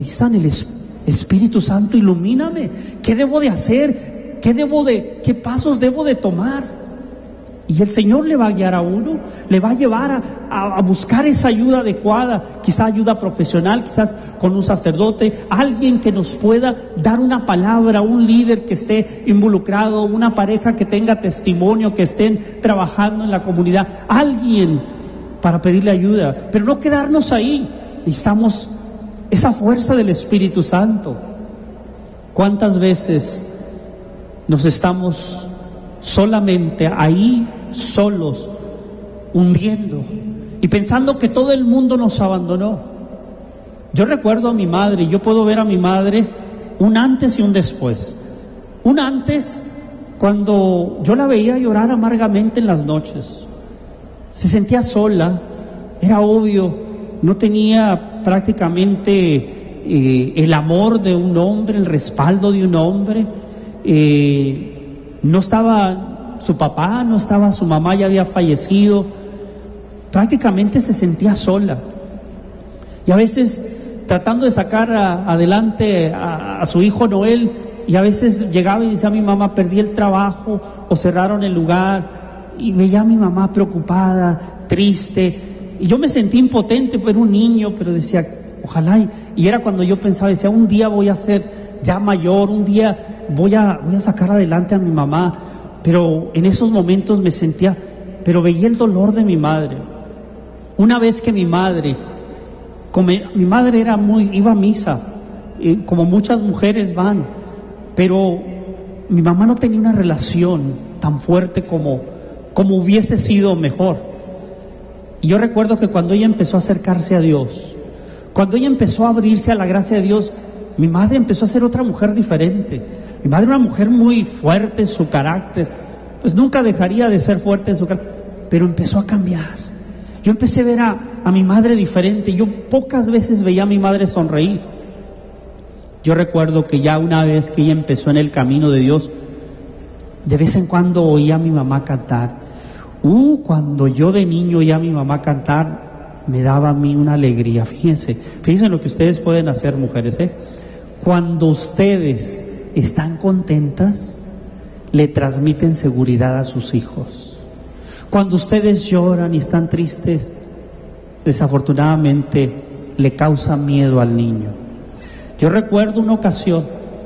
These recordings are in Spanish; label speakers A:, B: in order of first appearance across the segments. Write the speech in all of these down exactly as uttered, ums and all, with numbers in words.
A: Necesitan el Espíritu Santo, ilumíname. ¿Qué debo de hacer? ¿Qué debo de, qué pasos debo de tomar? Y el Señor le va a guiar a uno, le va a llevar a, a, a buscar esa ayuda adecuada, quizá ayuda profesional, quizás con un sacerdote, alguien que nos pueda dar una palabra, un líder que esté involucrado, una pareja que tenga testimonio, que estén trabajando en la comunidad, alguien para pedirle ayuda, pero no quedarnos ahí. Necesitamos esa fuerza del Espíritu Santo. ¿Cuántas veces nos estamos solamente ahí, solos, hundiendo y pensando que todo el mundo nos abandonó? Yo recuerdo a mi madre, y yo puedo ver a mi madre un antes y un después. Un antes, cuando yo la veía llorar amargamente en las noches, se sentía sola, era obvio, no tenía prácticamente eh, el amor de un hombre, el respaldo de un hombre, eh, no estaba su papá, no estaba su mamá, ya había fallecido, prácticamente se sentía sola. Y a veces tratando de sacar a, adelante a, a su hijo Noel, y a veces llegaba y decía a mi mamá, perdí el trabajo o cerraron el lugar, y veía a mi mamá preocupada, triste, y yo me sentí impotente, pues era un niño, pero decía, ojalá, y, y era cuando yo pensaba, decía, un día voy a ser ya mayor, un día voy a, voy a sacar adelante a mi mamá. Pero en esos momentos me sentía, pero veía el dolor de mi madre. Una vez que mi madre, como mi madre era muy, iba a misa, eh, como muchas mujeres van, pero mi mamá no tenía una relación tan fuerte como, como hubiese sido mejor. Y yo recuerdo que cuando ella empezó a acercarse a Dios, cuando ella empezó a abrirse a la gracia de Dios, mi madre empezó a ser otra mujer diferente. Mi madre era una mujer muy fuerte en su carácter, pues nunca dejaría de ser fuerte en su carácter, pero empezó a cambiar. Yo empecé a ver a, a mi madre diferente. Yo pocas veces veía a mi madre sonreír. Yo recuerdo que ya una vez que ella empezó en el camino de Dios, de vez en cuando oía a mi mamá cantar. Uh, cuando yo de niño oía a mi mamá cantar, me daba a mí una alegría. Fíjense, fíjense lo que ustedes pueden hacer, mujeres, ¿eh? Cuando ustedes están contentas, le transmiten seguridad a sus hijos. Cuando ustedes lloran y están tristes, desafortunadamente le causan miedo al niño. Yo recuerdo una ocasión,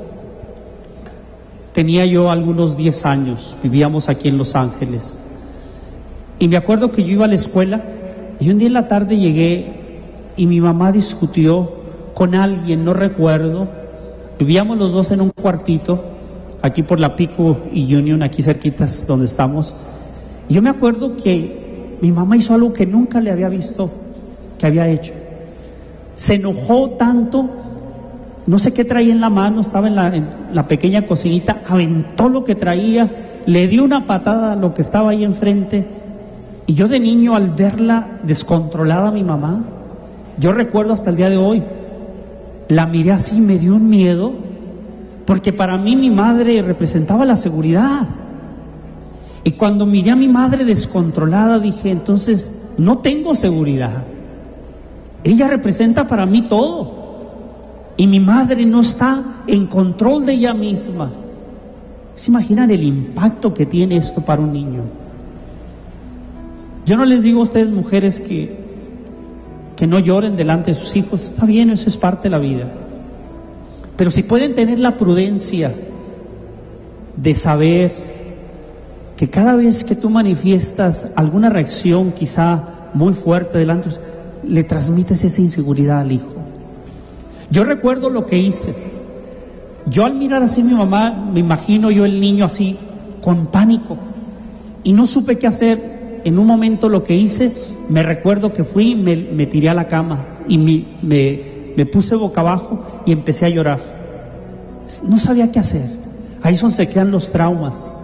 A: tenía yo algunos diez años, vivíamos aquí en Los Ángeles, y me acuerdo que yo iba a la escuela, y un día en la tarde llegué, y mi mamá discutió con alguien, no recuerdo. Vivíamos los dos en un cuartito, aquí por la Pico y Union, aquí cerquitas donde estamos. Y yo me acuerdo que mi mamá hizo algo que nunca le había visto que había hecho. Se enojó tanto, no sé qué traía en la mano, estaba en la, en la pequeña cocinita, aventó lo que traía, le dio una patada a lo que estaba ahí enfrente. Y yo de niño, al verla descontrolada a mi mamá, yo recuerdo hasta el día de hoy, la miré así, me dio un miedo, porque para mí mi madre representaba la seguridad. Y cuando miré a mi madre descontrolada, dije, entonces no tengo seguridad. Ella representa para mí todo. Y mi madre no está en control de ella misma. ¿Se imaginan el impacto que tiene esto para un niño? Yo no les digo a ustedes, mujeres, que, que no lloren delante de sus hijos. Está bien, eso es parte de la vida. Pero si pueden tener la prudencia de saber que cada vez que tú manifiestas alguna reacción quizá muy fuerte delante, le transmites esa inseguridad al hijo. Yo recuerdo lo que hice. Yo al mirar así a mi mamá, me imagino yo el niño así, con pánico, y no supe qué hacer. En un momento lo que hice, me recuerdo que fui y me, me tiré a la cama y me, me, me puse boca abajo y empecé a llorar. No sabía qué hacer. Ahí es donde se quedan los traumas.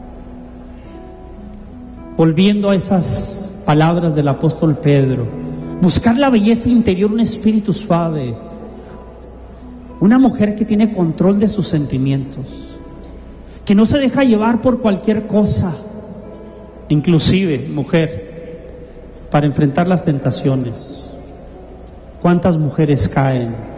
A: Volviendo a esas palabras del apóstol Pedro, buscar la belleza interior, un espíritu suave, una mujer que tiene control de sus sentimientos, que no se deja llevar por cualquier cosa, inclusive, mujer, para enfrentar las tentaciones. ¿Cuántas mujeres caen